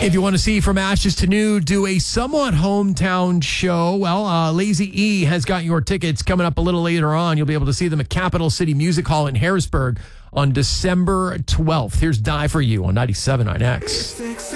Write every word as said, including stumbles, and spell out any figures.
If you want to see From Ashes to New do a somewhat hometown show, well, uh, Lazy E has got your tickets coming up a little later on. You'll be able to see them at Capital City Music Hall in Harrisburg on December twelfth. Here's Die For You on ninety-seven point nine X.